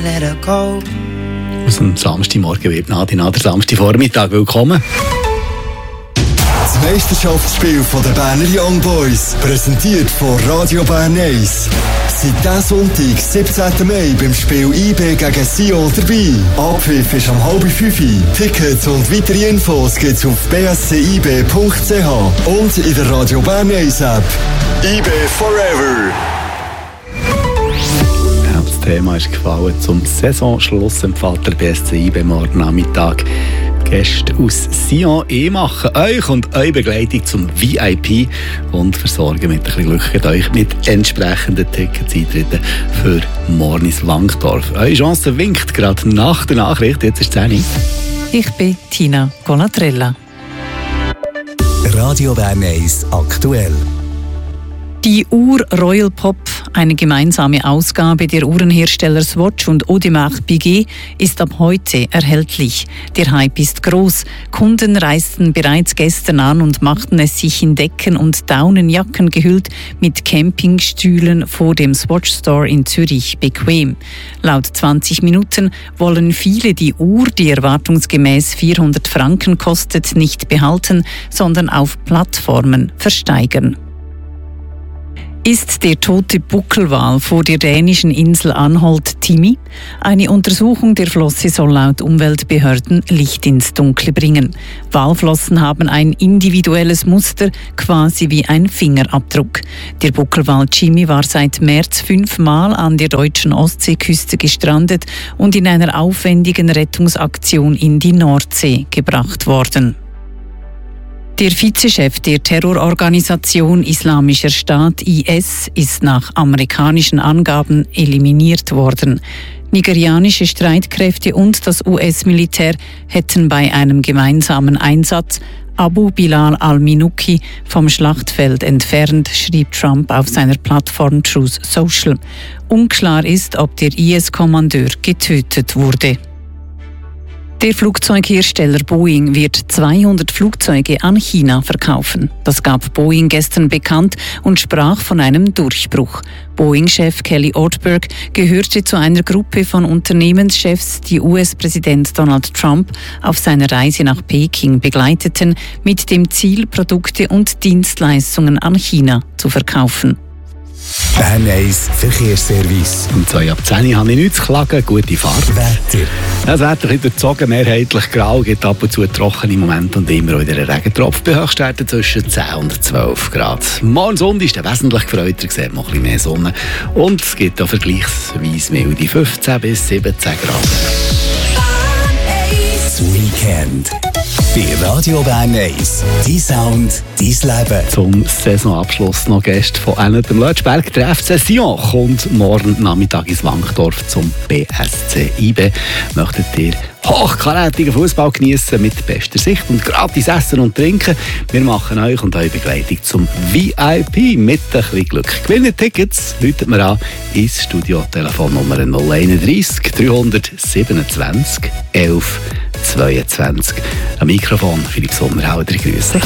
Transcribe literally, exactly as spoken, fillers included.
let her go. Aus dem Samstagmorgen wird Nadine der Samstagvormittag willkommen. Das Meisterschaftsspiel der Berner Young Boys, präsentiert von Radio Bern eins. Seit diesem Sonntag, siebzehnten Mai, beim Spiel I B gegen Sion dabei. Abpfiff ist um halb fünf. Tickets und weitere Infos gibt's auf b s c i b punkt c h und in der Radio Bern eins App. I B Forever! Das Thema ist gefallen zum Saisonschluss. Empfiehlt der B S C I B morgen Nachmittag Gäste aus Sion. Ich mache euch und eure Begleitung zum V I P und versorge mit ein bisschen Glück euch mit entsprechenden Tickets eintreten für Mornis Wankdorf. Eure Chance winkt gerade nach der Nachricht. Jetzt ist es zehn Uhr. Ich bin Tina Colatrella. Radio Bern eins aktuell. Die Uhr Royal Pop, eine gemeinsame Ausgabe der Uhrenhersteller Swatch und Audemars Piguet, ist ab heute erhältlich. Der Hype ist groß. Kunden reisten bereits gestern an und machten es sich in Decken und Daunenjacken gehüllt mit Campingstühlen vor dem Swatch Store in Zürich bequem. Laut zwanzig Minuten wollen viele die Uhr, die erwartungsgemäß vierhundert Franken kostet, nicht behalten, sondern auf Plattformen versteigern. Ist der tote Buckelwal vor der dänischen Insel Anholt Timi? Eine Untersuchung der Flosse soll laut Umweltbehörden Licht ins Dunkle bringen. Walflossen haben ein individuelles Muster, quasi wie ein Fingerabdruck. Der Buckelwal Timi war seit März fünfmal an der deutschen Ostseeküste gestrandet und in einer aufwendigen Rettungsaktion in die Nordsee gebracht worden. Der Vizechef der Terrororganisation Islamischer Staat I S ist nach amerikanischen Angaben eliminiert worden. Nigerianische Streitkräfte und das U S-Militär hätten bei einem gemeinsamen Einsatz Abu Bilal al-Minuki vom Schlachtfeld entfernt, schrieb Trump auf seiner Plattform Truth Social. Unklar ist, ob der I S-Kommandeur getötet wurde. Der Flugzeughersteller Boeing wird zweihundert Flugzeuge an China verkaufen. Das gab Boeing gestern bekannt und sprach von einem Durchbruch. Boeing-Chef Kelly Ortberg gehörte zu einer Gruppe von Unternehmenschefs, die U S-Präsident Donald Trump auf seiner Reise nach Peking begleiteten, mit dem Ziel, Produkte und Dienstleistungen an China zu verkaufen. Bern eins Verkehrsservice. Um zwei ab zehn Uhr habe ich nichts zu klagen, gute Fahrt. Wetter. Das Wetter ist durchzogen, mehrheitlich grau, gibt ab und zu trockene Momente und immer wieder ein Regentropf bei Höchstwerten zwischen zehn und zwölf Grad. Morgen Sonntag ist wesentlich gefreuter, sieht noch ein bisschen mehr Sonne und es gibt auch vergleichsweise milde fünfzehn bis siebzehn Grad. Das Weekend. Bei Radio Bern eins. Dein Sound, dein Leben. Zum Saisonabschluss noch Gäste von einem dem Lötschberg. Der F C Sion kommt morgen Nachmittag ins Wankdorf zum B S C I B. Möchtet ihr hochkarätigen Fußball geniessen mit bester Sicht und gratis essen und trinken? Wir machen euch und eure Begleitung zum V I P mit ein bisschen Glück. Gewinnen Tickets, läutet mir an ins Studio, Telefonnummer null einunddreißig dreihundertsiebenundzwanzig elf zweiundzwanzig. Am Mikrofon Philipp Sommerhauser, grüße.